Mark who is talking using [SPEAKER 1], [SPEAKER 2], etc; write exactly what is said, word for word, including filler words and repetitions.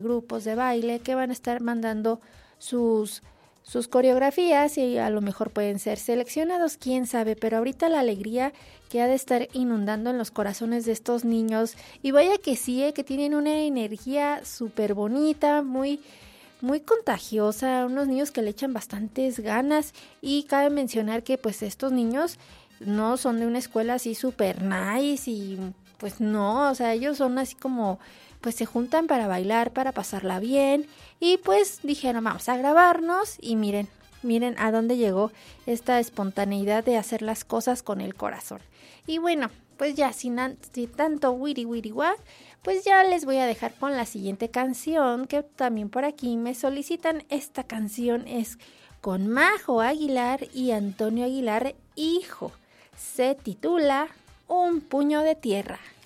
[SPEAKER 1] grupos de baile que van a estar mandando sus, sus coreografías y a lo mejor pueden ser seleccionados, quién sabe, pero ahorita la alegría que ha de estar inundando en los corazones de estos niños, y vaya que sí, eh, que tienen una energía súper bonita, muy... muy contagiosa, unos niños que le echan bastantes ganas, y cabe mencionar que pues estos niños no son de una escuela así super nice y pues no, o sea, ellos son así como pues se juntan para bailar, para pasarla bien, y pues dijeron vamos a grabarnos y miren, miren a dónde llegó esta espontaneidad de hacer las cosas con el corazón. Y bueno, pues ya sin, an- sin tanto wiri wiri wah, pues ya les voy a dejar con la siguiente canción que también por aquí me solicitan. Esta canción es con Majo Aguilar y Antonio Aguilar, hijo. Se titula Un puño de tierra.